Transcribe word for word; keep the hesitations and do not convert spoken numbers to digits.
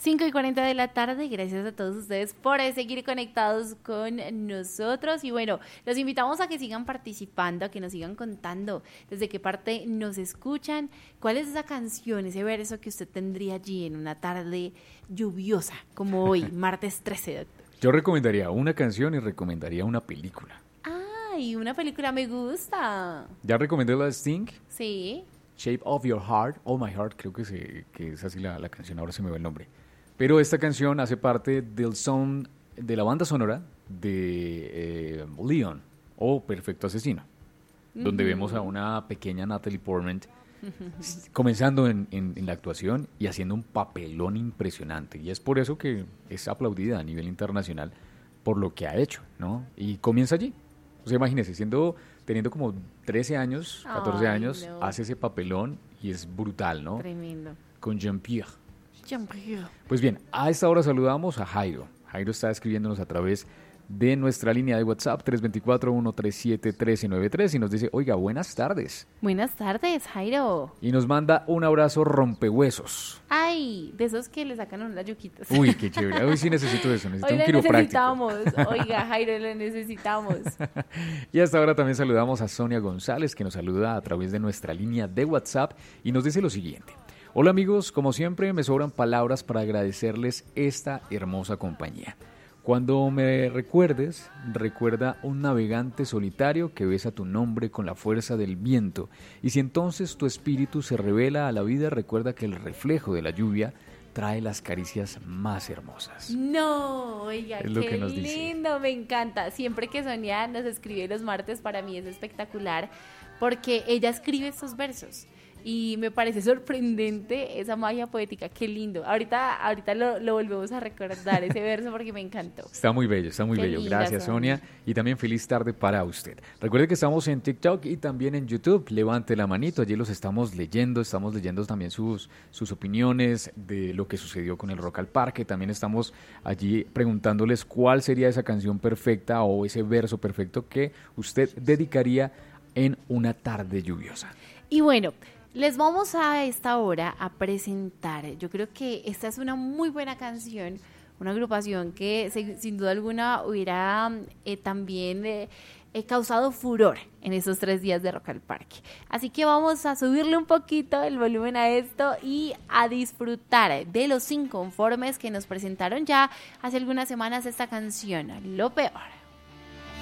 cinco y cuarenta de la tarde, gracias a todos ustedes por seguir conectados con nosotros y bueno, los invitamos a que sigan participando, a que nos sigan contando desde qué parte nos escuchan, cuál es esa canción, ese verso que usted tendría allí en una tarde lluviosa como hoy, martes trece de octubre. Yo recomendaría una canción y recomendaría una película. Ay, una película me gusta. ¿Ya recomendé la de Sting? Sí. Shape of Your Heart, All My Heart, creo que, se, que es así la, la canción, ahora se me va el nombre. Pero esta canción hace parte del son, de la banda sonora de eh, Leon, o Perfecto Asesino, uh-huh. donde vemos a una pequeña Natalie Portman uh-huh. comenzando en, en, en la actuación y haciendo un papelón impresionante. Y es por eso que es aplaudida a nivel internacional por lo que ha hecho, ¿no? Y comienza allí. O sea, imagínese, siendo... teniendo como trece años, catorce Ay, años, no. hace ese papelón y es brutal, ¿no? Tremendo. Con Jean-Pierre. Jean-Pierre. Pues bien, a esta hora saludamos a Jairo. Jairo está escribiéndonos a través de nuestra línea de WhatsApp tres dos cuatro, uno tres siete, uno tres nueve tres y nos dice, oiga, buenas tardes. Buenas tardes, Jairo. Y nos manda un abrazo rompehuesos. Ay, de esos que le sacan unas yuquitas. Uy, qué chévere. Hoy sí necesito eso, necesito Hoy un quiropráctico. necesitamos, oiga, Jairo, lo necesitamos. Y hasta ahora también saludamos a Sonia González, que nos saluda a través de nuestra línea de WhatsApp y nos dice lo siguiente. Hola amigos, como siempre me sobran palabras para agradecerles esta hermosa compañía. Cuando me recuerdes, recuerda un navegante solitario que besa tu nombre con la fuerza del viento. Y si entonces tu espíritu se revela a la vida, recuerda que el reflejo de la lluvia trae las caricias más hermosas. No, oiga, es lo qué que nos lindo, dice. Me encanta. Siempre que Sonia nos escribe los martes, para mí es espectacular, porque ella escribe estos versos. Y me parece sorprendente esa magia poética, qué lindo. Ahorita, ahorita lo, lo volvemos a recordar, ese verso, porque me encantó. Está muy bello, está muy qué bello. linda, Gracias, Sonia. Y también feliz tarde para usted. Recuerde que estamos en TikTok y también en YouTube. Levante la manito, allí los estamos leyendo. Estamos leyendo también sus, sus opiniones de lo que sucedió con el Rock al Parque. También estamos allí preguntándoles cuál sería esa canción perfecta o ese verso perfecto que usted dedicaría en una tarde lluviosa. Y bueno, les vamos a esta hora a presentar, yo creo que esta es una muy buena canción, una agrupación que se, sin duda alguna hubiera eh, también eh, eh, causado furor en esos tres días de Rock al Parque. Así que vamos a subirle un poquito el volumen a esto y a disfrutar de Los Inconformes que nos presentaron ya hace algunas semanas esta canción, Lo Peor.